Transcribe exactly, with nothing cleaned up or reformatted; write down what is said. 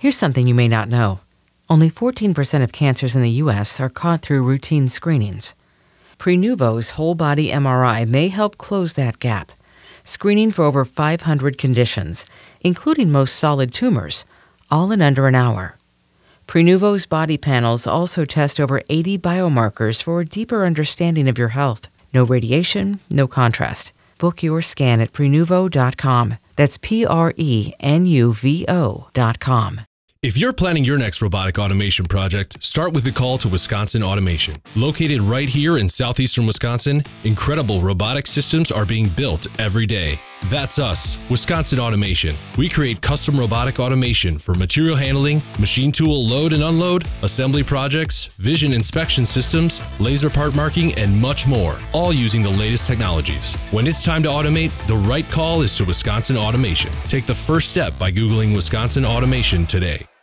Here's something you may not know. Only fourteen percent of cancers in the U S are caught through routine screenings. Prenuvo's whole-body M R I may help close that gap, screening for over five hundred conditions, including most solid tumors, all in under an hour. Prenuvo's body panels also test over eighty biomarkers for a deeper understanding of your health. No radiation, no contrast. Book your scan at prenuvo dot com. That's P R E N U V O dot com. If you're planning your next robotic automation project, start with a call to Wisconsin Automation. Located right here in southeastern Wisconsin, incredible robotic systems are being built every day. That's us, Wisconsin Automation. We create custom robotic automation for material handling, machine tool load and unload, assembly projects, vision inspection systems, laser part marking, and much more, all using the latest technologies. When it's time to automate, the right call is to Wisconsin Automation. Take the first step by Googling Wisconsin Automation today.